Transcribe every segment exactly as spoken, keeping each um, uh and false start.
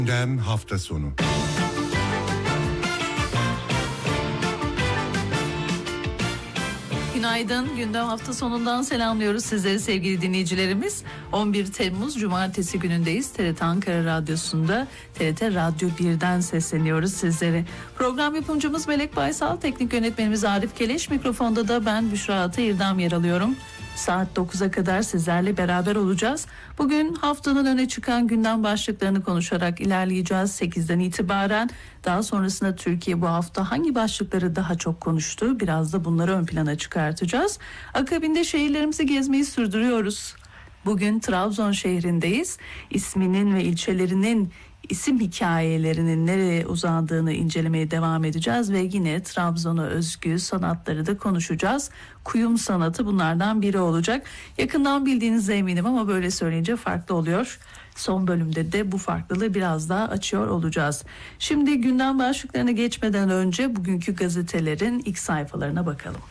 Gündem hafta sonu. Günaydın. Gündem hafta sonundan selamlıyoruz sizleri sevgili dinleyicilerimiz. on bir Temmuz Cumartesi günündeyiz. T R T Ankara Radyosu'nda T R T Radyo birden sesleniyoruz sizlere. Program yapımcımız Melek Baysal, teknik yönetmenimiz Arif Keleş, mikrofonda da ben Büşra Atayırdam yer alıyorum. Saat dokuza kadar sizlerle beraber olacağız. Bugün haftanın öne çıkan gündem başlıklarını konuşarak ilerleyeceğiz sekizden itibaren. Daha sonrasında Türkiye bu hafta hangi başlıkları daha çok konuştu? Biraz da bunları ön plana çıkartacağız. Akabinde şehirlerimizi gezmeyi sürdürüyoruz. Bugün Trabzon şehrindeyiz. İsminin ve ilçelerinin isim hikayelerinin nereye uzandığını incelemeye devam edeceğiz ve yine Trabzon'a özgü sanatları da konuşacağız. Kuyum sanatı bunlardan biri olacak. Yakından bildiğinize eminim ama böyle söyleyince farklı oluyor. Son bölümde de bu farklılığı biraz daha açıyor olacağız. Şimdi gündem başlıklarına geçmeden önce bugünkü gazetelerin ilk sayfalarına bakalım.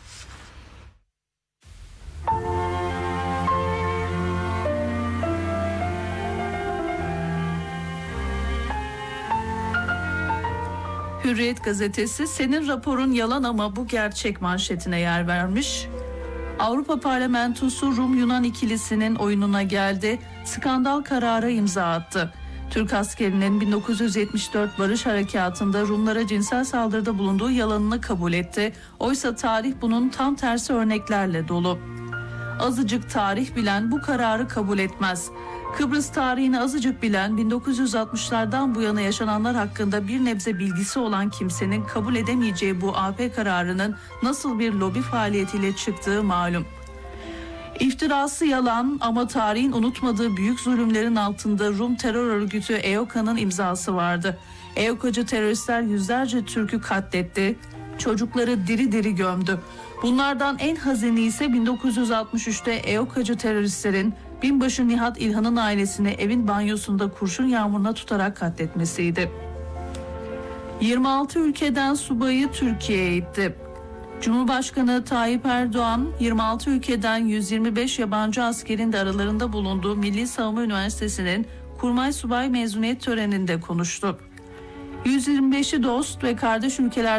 Hürriyet gazetesi senin raporun yalan ama bu gerçek manşetine yer vermiş. Avrupa Parlamentosu Rum-Yunan ikilisinin oyununa geldi. Skandal karara imza attı. Türk askerinin bin dokuz yüz yetmiş dört Barış Harekatı'nda Rumlara cinsel saldırıda bulunduğu yalanını kabul etti. Oysa tarih bunun tam tersi örneklerle dolu. Azıcık tarih bilen bu kararı kabul etmez. Kıbrıs tarihini azıcık bilen, bin dokuz yüz altmışlardan bu yana yaşananlar hakkında bir nebze bilgisi olan kimsenin kabul edemeyeceği bu A P kararının nasıl bir lobi faaliyetiyle çıktığı malum. İftirası yalan ama tarihin unutmadığı büyük zulümlerin altında Rum terör örgütü E O K'nın imzası vardı. E O K'cı teröristler yüzlerce Türk'ü katletti, çocukları diri diri gömdü. Bunlardan en hazini ise bin dokuz yüz altmış üçte E O K'cı teröristlerin binbaşı Nihat İlhan'ın ailesini evin banyosunda kurşun yağmuruna tutarak katletmesiydi. yirmi altı ülkeden subayı Türkiye'ye itti. Cumhurbaşkanı Tayyip Erdoğan yirmi altı ülkeden yüz yirmi beş yabancı askerin de aralarında bulunduğu Milli Savunma Üniversitesi'nin kurmay subay mezuniyet töreninde konuştu. yüz yirmi beşi dost ve kardeş ülkeler